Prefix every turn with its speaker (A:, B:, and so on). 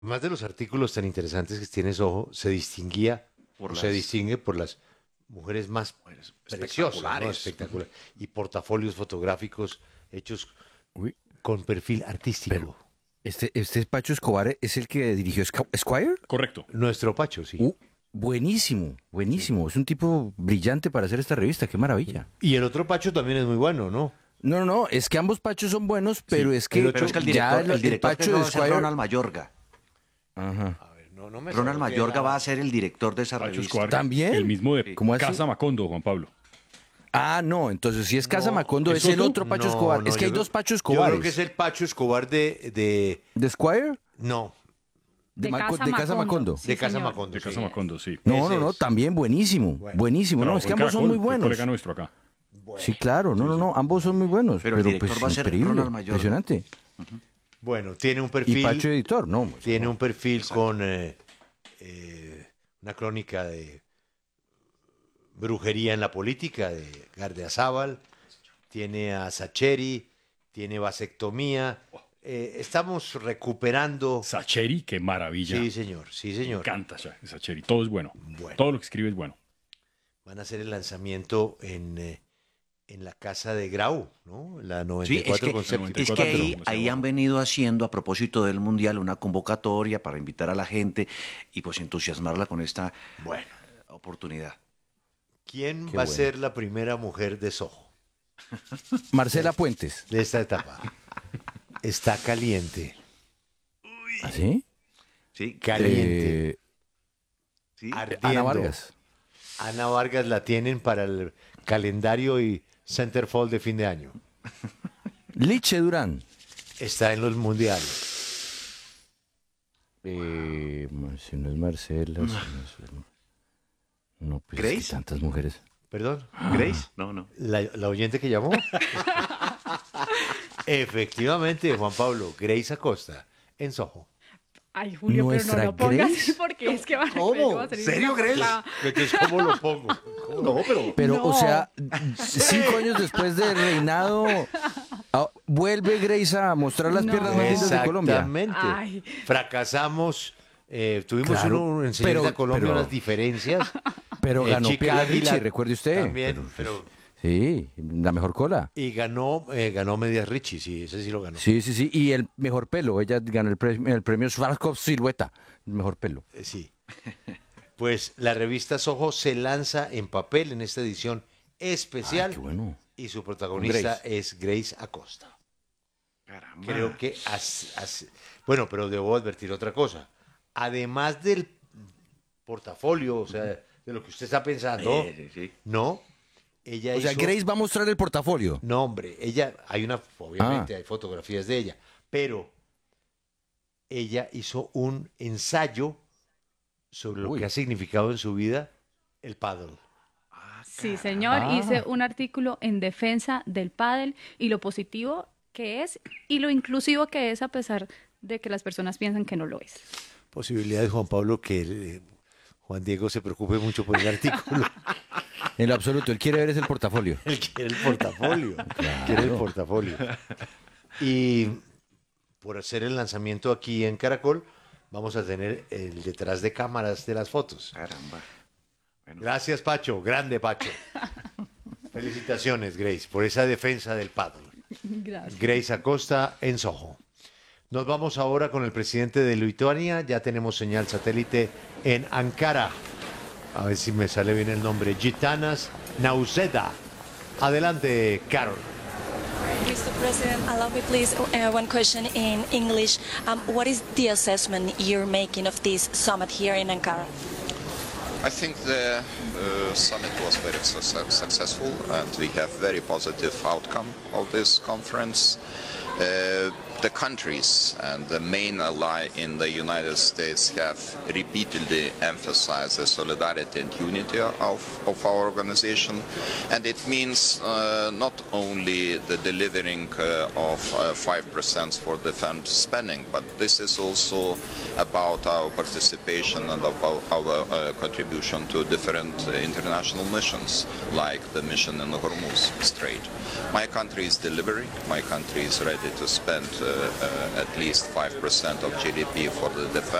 A: Más de los artículos tan interesantes que tiene Soho, se distinguía
B: Por
A: o se
B: las
A: distingue por las mujeres más
B: mujeres
A: preciosas, ¿no?
B: espectaculares.
A: Espectaculares. Y portafolios fotográficos hechos
C: Uy,
A: con perfil
C: pero
A: artístico.
C: este Pacho Escobar es el que dirigió Esquire.
D: Correcto.
A: Nuestro Pacho, sí.
C: Buenísimo, buenísimo. Es un tipo brillante para hacer esta revista, qué maravilla.
A: Y el otro Pacho también es muy bueno, ¿no?
C: No, no, no, es que ambos Pachos son buenos, pero es que
B: Pero es que el
C: ya
B: director, el director
C: Pacho
B: que
C: de
B: va a ser
C: Esquire.
B: Ronald Mayorga.
C: Ajá.
A: A ver, no me
B: Ronald
A: sabotea
B: Mayorga
A: la-
B: va a ser el director de esa
D: Pacho
B: revista.
D: Escobar,
C: ¿También?
D: el mismo de
C: ¿Cómo así?
D: Casa Macondo, Juan Pablo.
C: Ah, no, entonces si es Casa
A: No,
C: Macondo,
D: ¿es
C: es el
D: otro?
C: otro Pacho
A: No,
C: Escobar.
A: no,
C: Es que
A: yo
C: hay
A: creo-
C: dos Pacho
A: Yo
C: Escobares.
A: creo que es el Pacho Escobar
C: ¿De Esquire?
A: No,
C: De
E: Casa
C: Macondo.
E: Sí,
A: de Casa
E: señor.
A: Macondo.
D: De Casa
A: sí.
D: Macondo, sí.
C: No,
A: Ese
C: no, no,
A: es.
C: también buenísimo.
A: Bueno.
C: Buenísimo, no, es que
D: Trabajó en
C: ambos son muy
D: Caracol, fue
C: buenos.
D: colega nuestro acá.
C: Sí, claro, no, no, no, ambos son muy buenos.
B: Pero el
C: Pero,
B: director
C: pues
B: va a ser
C: increíble,
B: Ronald Mayorga.
C: impresionante.
A: Bueno, tiene un
C: Y
A: perfil,
C: Pacho editor, no. pues,
A: tiene un perfil
B: Exacto.
A: con una crónica de brujería en la política de Gardiazabal, tiene a Sacheri, tiene vasectomía. Estamos recuperando.
D: Sacheri, qué maravilla.
A: Sí, señor, sí,
D: Me
A: señor.
D: encanta Sacheri, todo es bueno.
A: Bueno.
D: Todo lo que escribe es bueno.
A: Van a hacer el lanzamiento en la casa de Grau, ¿no? La
B: Sí, es
A: 94
B: que,
A: Concept.
B: es que ahí han venido haciendo, a propósito del Mundial, una convocatoria para invitar a la gente y pues entusiasmarla con esta
A: Bueno,
B: oportunidad.
A: ¿quién
C: Qué
A: va a
C: bueno.
A: ser la primera mujer de Soho
C: Marcela Puentes.
A: de esta etapa? Está caliente,
C: ¿Así?
B: Sí,
A: caliente,
B: sí.
A: ardiendo.
C: Ana Vargas.
A: Ana Vargas la tienen para el calendario y centerfold de fin de año.
C: Liche Durán.
A: Está en los mundiales.
C: Si no es Marcela, si no es... No, pues es que
B: ¿Grace?
C: tantas mujeres.
A: ¿Perdón?
B: ¿Grace? No, no.
A: ¿La oyente que llamó? Efectivamente, Juan Pablo, Grace Acosta, en Soho.
E: Ay, Julio, pero no
C: ¿Nuestra
E: lo pongas
C: Grace?
E: así porque es que van
B: ¿Cómo?
E: a salir
B: ¿Serio,
E: una
B: Grace?
E: portada.
A: Entonces, ¿cómo lo pongo?
B: No, pero...
C: Pero,
E: No.
C: o sea, 5 años después del reinado, vuelve Grace a mostrar las
E: No.
C: piernas más lindas de Colombia.
A: Exactamente.
E: Ay.
A: Fracasamos. Tuvimos
C: Claro,
A: uno en Señorita
C: pero-
A: Colombia,
C: pero-
A: unas diferencias.
C: Pero ganó
A: Chica
C: Piedra
A: Águila
C: Richie, recuerde usted.
A: También, pero...
C: Sí, la mejor cola.
A: Y ganó Medias Richie, sí, ese sí lo ganó.
C: Sí, sí, sí. Y el mejor pelo. Ella ganó el premio Schwarzkopf Silueta. El mejor pelo.
A: Sí. Pues la revista Soho se lanza en papel en esta edición especial
C: Ay, qué bueno.
A: y su protagonista
C: Grace.
A: es Grace Acosta.
B: Caramba.
A: Creo que... Bueno, pero debo advertir otra cosa. Además del portafolio, o sea, de lo que usted está pensando,
B: Sí, sí.
A: no, ella
C: O sea,
A: hizo...
C: Grace va a mostrar el portafolio.
A: No, hombre, obviamente hay fotografías de ella, pero ella hizo un ensayo sobre lo
C: Uy.
A: que ha significado en su vida el paddle.
E: Sí, señor.
C: Ah.
E: Hice un artículo en defensa del pádel y lo positivo que es y lo inclusivo que es a pesar de que las personas piensan que no lo es.
A: Posibilidades, Juan Pablo, que Juan Diego se preocupe mucho por el artículo.
C: En lo absoluto. Él quiere ver es el portafolio.
A: Él quiere el portafolio. Quiere el portafolio. Y por hacer el lanzamiento aquí en Caracol, vamos a tener el detrás de cámaras de las fotos.
B: Caramba.
A: Gracias, Pacho. Grande, Pacho. Felicitaciones, Grace, por esa defensa del paddle.
E: Gracias.
A: Grace Acosta en Soho. Nos vamos ahora con el presidente de Lituania. Ya tenemos señal satélite en Ankara. A ver si me sale bien el nombre. Gitanas Nauseda. Adelante, Carol.
F: Mr. President, allow me please one question in English. What is the assessment you're making of this summit here in Ankara?
G: I think the summit was very successful and we have very positive outcome of this conference. The countries and the main ally in the United States have repeatedly emphasized the solidarity and unity of our organization, and it means not only the delivering of 5% for defense spending, but this is also about our participation and about our contribution to different international missions, like the mission in the Hormuz Strait. My country is delivering. My country is ready to spend at least 5% of GDP for the defense.